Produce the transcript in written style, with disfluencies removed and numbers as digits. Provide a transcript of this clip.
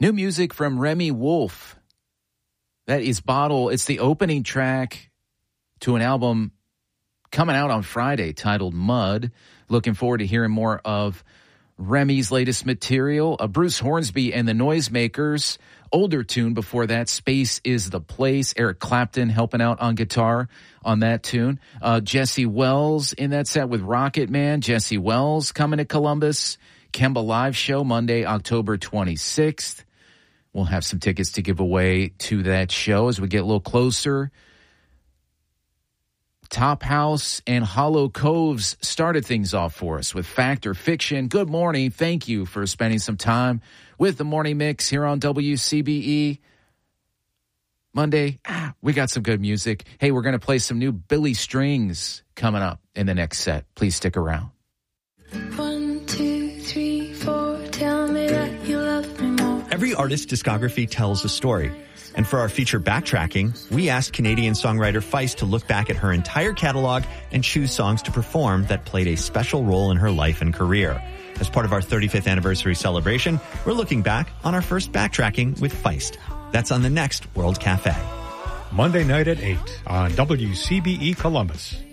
New music from Remi Wolf. That is Bottle. It's the opening track to an album coming out on Friday titled Mud. Looking forward to hearing more of Remi's latest material. Bruce Hornsby and the Noisemakers. Older tune before that, Space is the Place. Eric Clapton helping out on guitar on that tune. Jesse Wells in that set with Rocket Man. Jesse Wells coming to Columbus. Kemba Live Show Monday, October 26th. We'll have some tickets to give away to that show as we get a little closer. Top House and Hollow Coves started things off for us with Fact or Fiction. Good morning. Thank you for spending some time with the Morning Mix here on WCBE. Monday, we got some good music. Hey, we're going to play some new Billy Strings coming up in the next set. Please stick around. 1, 2, 3, 4, tell me that you love me more. Every artist's discography tells a story. And for our feature Backtracking, we asked Canadian songwriter Feist to look back at her entire catalog and choose songs to perform that played a special role in her life and career. As part of our 35th anniversary celebration, we're looking back on our first Backtracking with Feist. That's on the next World Cafe. Monday night at 8 on WCBE Columbus.